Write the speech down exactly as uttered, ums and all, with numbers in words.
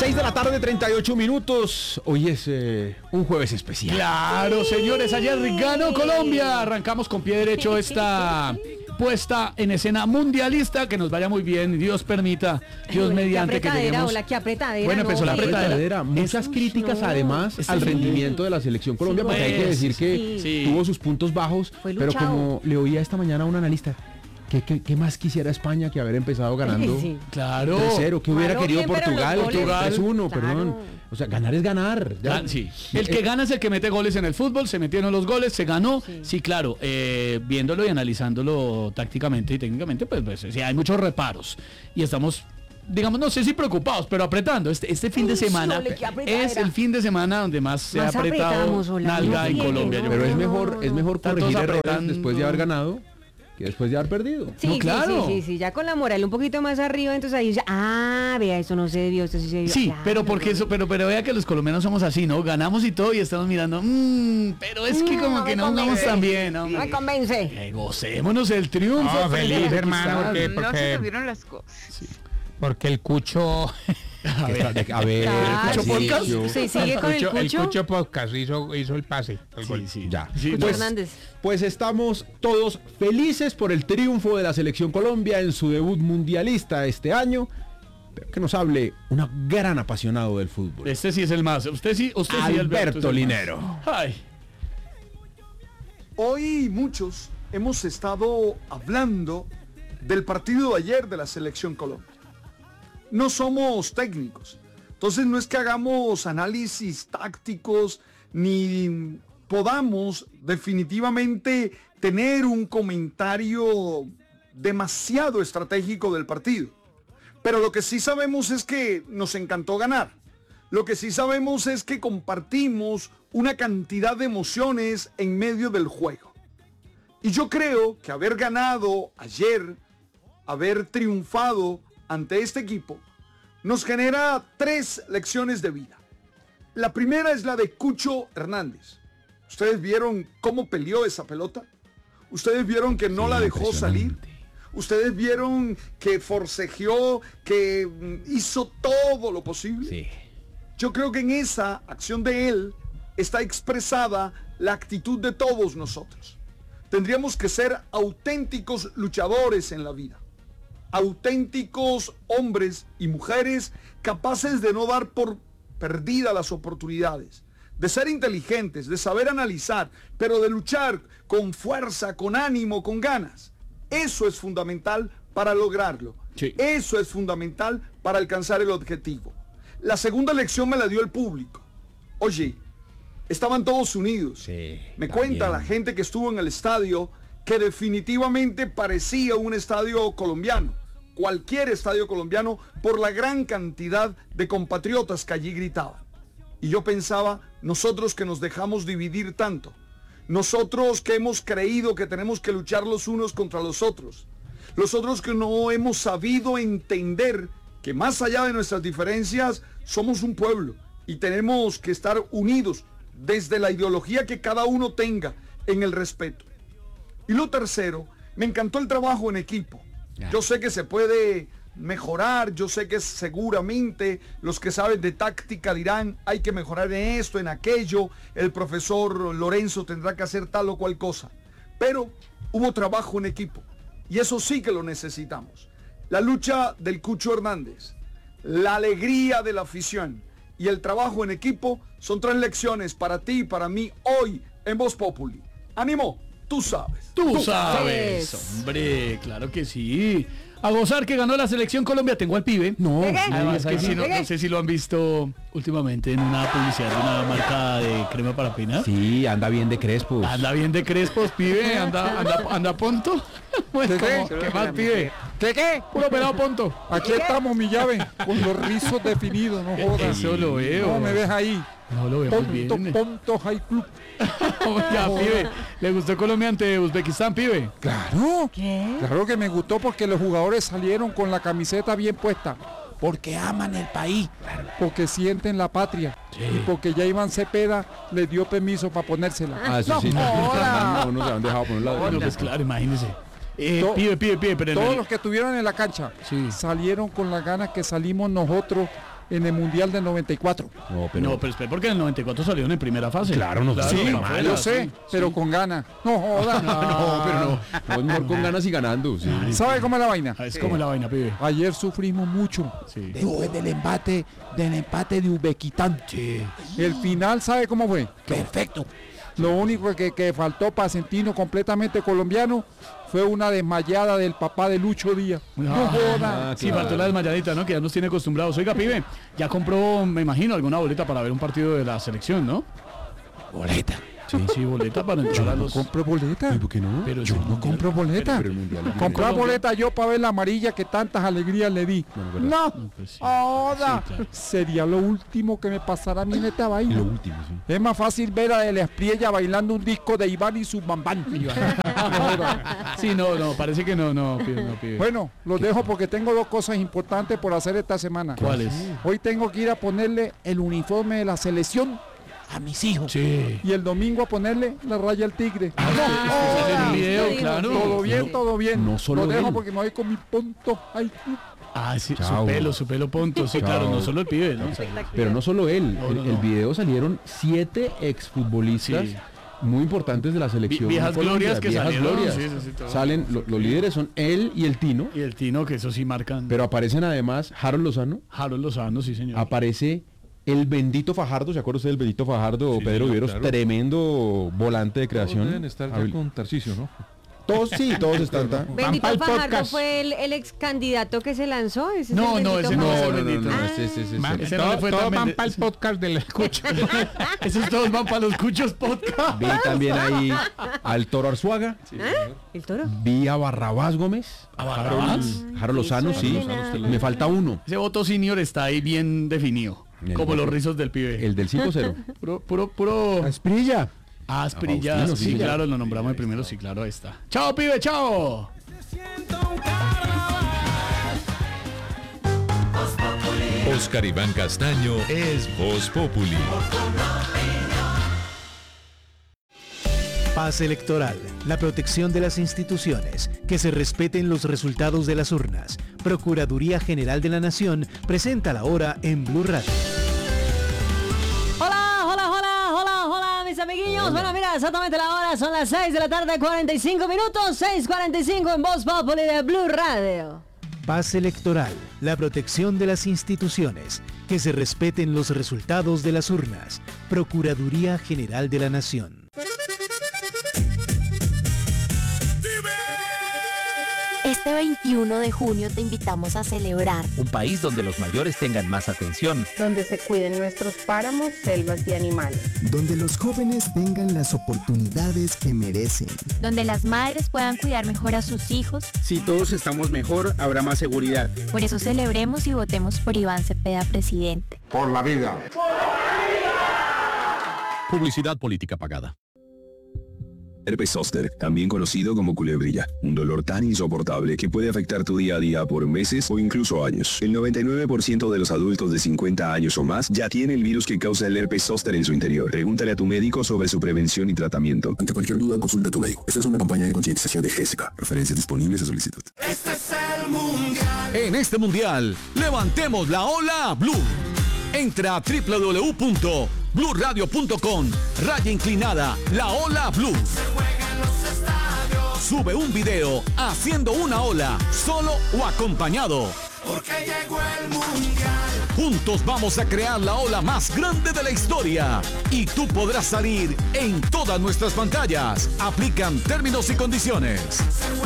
seis de la tarde, treinta y ocho minutos. Hoy es eh, un jueves especial. Claro, señores, ayer ganó Colombia. Arrancamos con pie derecho esta puesta en escena mundialista. Que nos vaya muy bien, Dios permita, Dios Uy, mediante qué que lleguemos. Hola, qué apretadera. Bueno, empezó no, la sí. apretadera. Muchas Uy, críticas no. además Este al sí. rendimiento de la selección Colombia, Sí, porque hay que pues, decir que sí. tuvo sus puntos bajos, Fue pero luchado. como le oía esta mañana a un analista, ¿qué, qué, qué más quisiera España que haber empezado ganando Sí. Claro. tres cero? ¿Qué hubiera Claro, querido bien, pero Portugal? los Que goles- tres uno, Claro. perdón. O sea, ganar es ganar. Ya. Gan- sí. El que gana es el que mete goles en el fútbol, se metieron los goles, se ganó. Sí, Sí. claro, eh, viéndolo y analizándolo tácticamente y técnicamente, pues, pues sí, hay muchos reparos. Y estamos, digamos, no sé si preocupados, pero apretando. Este, este fin de Uy, semana Sole, qué apretadera. es el fin de semana donde más se Más ha apretado apretamos, Ola, nalga no en friegue, Colombia. no. yo Pero creo. es no, mejor, no, es no. mejor Están corregir todos errores apretando. después de haber ganado que después de haber perdido. Sí, No, sí, claro. sí, sí, sí, ya con la moral un poquito más arriba, entonces ahí ya, ah, vea, eso no se debió, esto sí se debió. Sí, Claro, pero porque eso, pero, pero vea que los colombianos somos así, ¿no? Ganamos y todo y estamos mirando, mmm, pero es que Mm, como no que me no andamos convence. tan bien, ¿no? No me convence. Eh, gocémonos el triunfo. No, feliz, frente a hermano, Pakistán. porque- No porque- se tuvieron las cosas. Porque el Cucho, A Que ver, está- de- A ver, Claro, Cucho sí, Podcast? sí, sí, sigue con el Cucho, el Cucho. Cucho Podcast hizo, hizo el pase. El gol. sí, sí. Ya. Sí, Cucho pues, Hernández. Pues estamos todos felices por el triunfo de la selección Colombia en su debut mundialista este año. Pero que nos hable un gran apasionado del fútbol. Este sí es el más. Usted sí, usted sí, Alberto es el Linero. más. Ay. Hoy muchos hemos estado hablando del partido de ayer de la selección Colombia. No somos técnicos, entonces no es que hagamos análisis tácticos ni podamos definitivamente tener un comentario demasiado estratégico del partido. Pero lo que sí sabemos es que nos encantó ganar. Lo que sí sabemos es que compartimos una cantidad de emociones en medio del juego. Y yo creo que haber ganado ayer, haber triunfado ante este equipo, nos genera tres lecciones de vida. La primera es la de Cucho Hernández. ¿Ustedes vieron cómo peleó esa pelota? ¿Ustedes vieron que no Sí, la dejó salir? impresionante. ¿Ustedes vieron que forcejeó, que mm, hizo todo lo posible? Sí. Yo creo que en esa acción de él está expresada la actitud de todos nosotros. Tendríamos que ser auténticos luchadores en la vida. Auténticos hombres y mujeres capaces de no dar por perdidas las oportunidades. De ser inteligentes, de saber analizar, pero de luchar con fuerza, con ánimo, con ganas. Eso es fundamental para lograrlo. Sí. Eso es fundamental para alcanzar el objetivo. La segunda lección me la dio el público. Oye, estaban todos unidos. Sí, me también. cuenta la gente que estuvo en el estadio que definitivamente parecía un estadio colombiano. Cualquier estadio colombiano por la gran cantidad de compatriotas que allí gritaban. Y yo pensaba, nosotros que nos dejamos dividir tanto, nosotros que hemos creído que tenemos que luchar los unos contra los otros, los otros que no hemos sabido entender que más allá de nuestras diferencias somos un pueblo y tenemos que estar unidos desde la ideología que cada uno tenga en el respeto. Y lo tercero, me encantó el trabajo en equipo. Yo sé que se puede mejorar, yo sé que seguramente los que saben de táctica dirán hay que mejorar en esto, en aquello, el profesor Lorenzo tendrá que hacer tal o cual cosa, pero hubo trabajo en equipo y eso sí que lo necesitamos. La lucha del Cucho Hernández, la alegría de la afición y el trabajo en equipo son tres lecciones para ti y para mí hoy en Voz Populi. ¡Ánimo! Tú sabes. Tú, Tú sabes, sabes. hombre, claro que sí. A gozar que ganó la selección Colombia. Tengo al pibe. No, ¿Qué, qué? Además que sí, no, ¿Qué? no sé si lo han visto últimamente en una publicidad de una marca de crema para peinar. sí, anda bien de Crespos. Anda bien de crespos, pibe. Anda, anda, anda ponto. Pues, ¿Qué, ¿cómo? qué? ¿Qué más, pibe? ¿Qué qué? Puro pelado ponto. Aquí estamos, mi llave, con los rizos definidos, no jodas. Eso lo veo. No me ves ahí. No lo vemos Ponto, bien. Ponto High Club. Oiga, pibe. ¿Le gustó Colombia ante Uzbekistán, pibe? Claro. ¿Qué? Claro que me gustó porque los jugadores salieron con la camiseta bien puesta. Porque aman el país, porque sienten la patria y porque ya Iván Cepeda les dio permiso para ponérsela. Ah, eso sí. joda. No, no se han dejado poner la Bueno, pues claro, imagínese. Eh, To- pibe, pibe, pibe, pero en Todos el- los que estuvieron en la cancha Sí. salieron con las ganas que salimos nosotros en el Mundial del noventa y cuatro. No, pero, No, pero espera, porque en el noventa y cuatro salieron en primera fase. Claro, no, Sí, no, afuera, yo sé, sí, pero sí. con ganas. No joda. no, pero no. No es mejor con ganas y ganando. Sí. ¿Sabe cómo es la vaina? Ah, es como la vaina, pibe. Ayer sufrimos mucho. Sí. Después del empate, del empate de Uzbekistán. El final, ¿sabe cómo fue? Perfecto. Lo único que, que faltó para Centino completamente colombiano fue una desmayada del papá de Lucho Díaz. No joda. Ah, Sí, claro. faltó la desmayadita, ¿no? Que ya nos tiene acostumbrados. Oiga, pibe, ya compró, me imagino, alguna boleta para ver un partido de la selección, ¿no? Boleta. Sí, sí, boleta para entrar a los... ¿Compro boleta? ¿Por qué no? Pero Yo sí, no compro boleta. Pero el Mundial viene. Comprar Colombia. boleta yo para ver la amarilla que tantas alegrías le di. Bueno, verdad. No. Pues sí. Joda. Sí, claro. Sería lo último que me pasara a mí en esta Y vaina. lo último, sí. Es más fácil ver a De la Espriella bailando un disco de Iván y su bambán. Sí, no, no, parece que no, no, pibe, no, pibe. Bueno, los dejo porque tengo dos cosas importantes por hacer esta semana. ¿Cuáles? Hoy tengo que ir a ponerle el uniforme de la selección a mis hijos. Sí. Y el domingo a ponerle la raya al tigre. Hacer un video, digo, claro. Todo bien, todo bien. no solo Lo dejo él. porque me voy con mi punto. Ay, Ah, sí, Chao. su pelo, su pelo ponto. Sí, Chao. claro, no solo el pibe, ¿no? Pero no solo él. No, el, no, el no. video salieron siete exfutbolistas Sí. muy importantes de la selección. Vi- viejas Colombia, glorias que viejas salieron, glorias. sí, sí, sí, todo. Salen, lo- los líderes son él y el Tino, Y el Tino, que eso sí marcan. pero aparecen además Harold Lozano, Harold Lozano, sí, señor. aparece el bendito Fajardo, ¿se acuerda usted del bendito Fajardo? Sí, Pedro señor, Viveros, claro. tremendo volante de creación. Deben estar ya Habil- con Tarcisio, ¿no? Todos sí, todos están. ta- Bendito Van pa'l Fajardo podcast. fue el, el ex candidato que se lanzó. ¿Ese es No, el no, Bendito ese no es Fajardo? el bendito. no, Ah. ese- ese- ese- ese- Ese no le fue tan bende- podcast del escucho. Esos todos van para los cuchos podcast. Vi también ahí al Toro Arzuaga, ¿El toro? vi a Barrabás Gómez, ¿A Barrabás? Harold Lozano, sí. suena. Me falta uno, Ese voto senior está ahí bien definido. El Como voto- los rizos del pibe. el del cinco cero. Puro, puro, puro. Esprilla. Asprilla. Faustino, Sí, sí, ya. claro, lo nombramos el primero, sí, claro, ahí está. Chao, pibe, chao. Oscar Iván Castaño es Voz Populi. Paz electoral, la protección de las instituciones, que se respeten los resultados de las urnas. Procuraduría General de la Nación presenta la hora en Blue Radio. Hola, hola, hola, hola, hola, mis amiguillos. Bueno, mira, exactamente la hora son las seis de la tarde, cuarenta y cinco minutos, seis cuarenta y cinco en Voz Populi de Blue Radio. Paz electoral, la protección de las instituciones, que se respeten los resultados de las urnas. Procuraduría General de la Nación. Este veintiuno de junio te invitamos a celebrar. Un país donde los mayores tengan más atención. Donde se cuiden nuestros páramos, selvas y animales. Donde los jóvenes tengan las oportunidades que merecen. Donde las madres puedan cuidar mejor a sus hijos. Si todos estamos mejor, habrá más seguridad. Por eso celebremos y votemos por Iván Cepeda, presidente. Por la vida. Publicidad política pagada. Herpes zóster, también conocido como culebrilla, un dolor tan insoportable que puede afectar tu día a día por meses o incluso años. El noventa y nueve por ciento de los adultos de cincuenta años o más ya tiene el virus que causa el herpes zóster en su interior. Pregúntale a tu médico sobre su prevención y tratamiento. Ante cualquier duda, consulta a tu médico. Esta es una campaña de concientización de G S K. Referencias disponibles a solicitud. Este es el mundial. En este mundial, levantemos la ola Blue. Entra a doble u doble u doble u punto blue radio punto com, raya inclinada, la ola Blue. Sube un video haciendo una ola, solo o acompañado. Porque llegó el mundial. Juntos vamos a crear la ola más grande de la historia. Y tú podrás salir en todas nuestras pantallas. Aplican términos y condiciones.